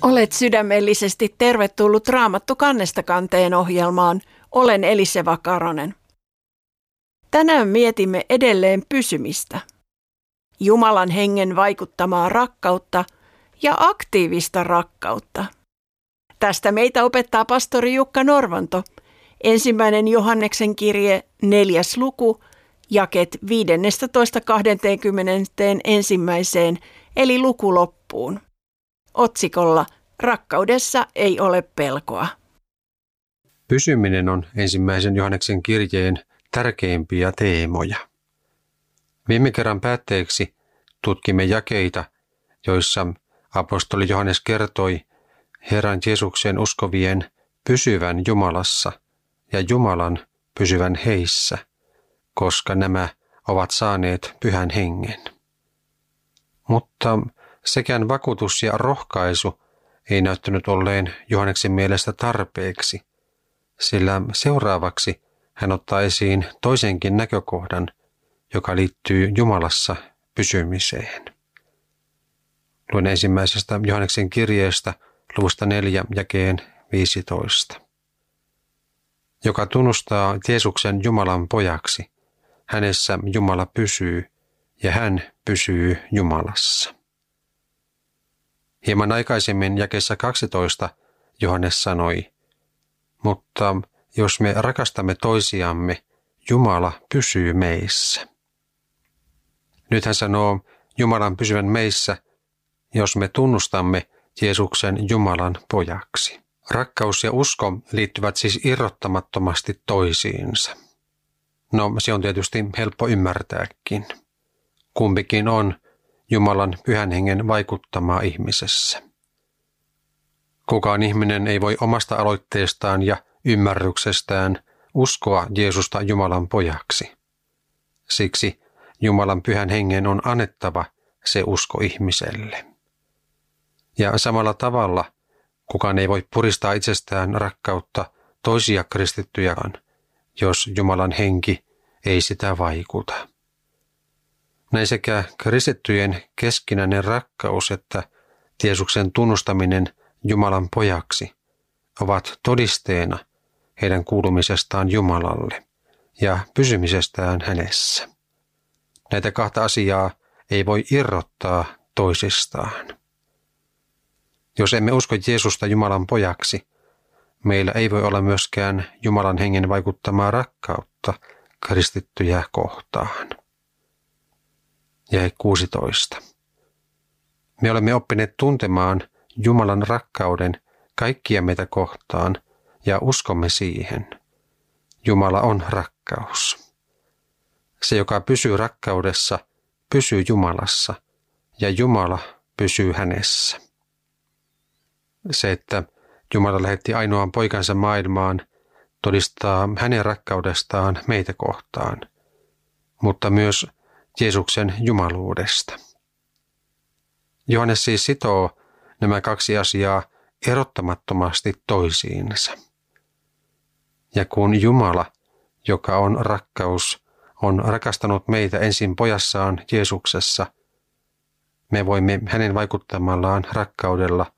Olet sydämellisesti tervetullut Raamattu kannesta kanteen ohjelmaan. Olen Eliseva Karonen. Tänään mietimme edelleen pysymistä. Jumalan hengen vaikuttamaa rakkautta ja aktiivista rakkautta. Tästä meitä opettaa pastori Jukka Norvanto. 1. Johanneksen kirje 4. luku, jaket 15-21, eli luku loppuun. Otsikolla Rakkaudessa ei ole pelkoa. Pysyminen on 1. Johanneksen kirjeen tärkeimpiä teemoja. Viime kerran päätteeksi tutkimme jakeita, joissa apostoli Johannes kertoi Herran Jeesuksen uskovien pysyvän Jumalassa ja Jumalan pysyvän heissä, koska nämä ovat saaneet Pyhän Hengen. Mutta sekään vakuutus ja rohkaisu ei näyttänyt olleen Johanneksen mielestä tarpeeksi, sillä seuraavaksi hän ottaa esiin toisenkin näkökohdan, joka liittyy Jumalassa pysymiseen. Luen 1. Johanneksen kirjeestä luvusta 4 jakeen 15. Joka tunnustaa Jeesuksen Jumalan pojaksi, hänessä Jumala pysyy ja hän pysyy Jumalassa. Hieman aikaisemmin jakeessa 12 Johannes sanoi, mutta jos me rakastamme toisiamme, Jumala pysyy meissä. Nyt hän sanoo Jumalan pysyvän meissä, jos me tunnustamme Jeesuksen Jumalan pojaksi. Rakkaus ja usko liittyvät siis irrottamattomasti toisiinsa. No, se on tietysti helppo ymmärtääkin. Kumpikin on Jumalan Pyhän Hengen vaikuttamaa ihmisessä. Kukaan ihminen ei voi omasta aloitteestaan ja ymmärryksestään uskoa Jeesusta Jumalan pojaksi. Siksi Jumalan Pyhän Hengen on annettava se usko ihmiselle. Ja samalla tavalla kukaan ei voi puristaa itsestään rakkautta toisia kristittyjään, jos Jumalan henki ei sitä vaikuta. Näin sekä kristittyjen keskinäinen rakkaus että Jeesuksen tunnustaminen Jumalan pojaksi ovat todisteena heidän kuulumisestaan Jumalalle ja pysymisestään hänessä. Näitä kahta asiaa ei voi irrottaa toisistaan. Jos emme usko Jeesusta Jumalan pojaksi, meillä ei voi olla myöskään Jumalan hengen vaikuttamaa rakkautta kristittyjä kohtaan. Jae 16. Me olemme oppineet tuntemaan Jumalan rakkauden kaikkia meitä kohtaan ja uskomme siihen. Jumala on rakkaus. Se, joka pysyy rakkaudessa, pysyy Jumalassa ja Jumala pysyy hänessä. Se, että Jumala lähetti ainoan poikansa maailmaan, todistaa hänen rakkaudestaan meitä kohtaan, mutta myös Jeesuksen jumaluudesta. Johannes siis sitoo nämä kaksi asiaa erottamattomasti toisiinsa. Ja kun Jumala, joka on rakkaus, on rakastanut meitä ensin pojassaan Jeesuksessa, me voimme hänen vaikuttamallaan rakkaudella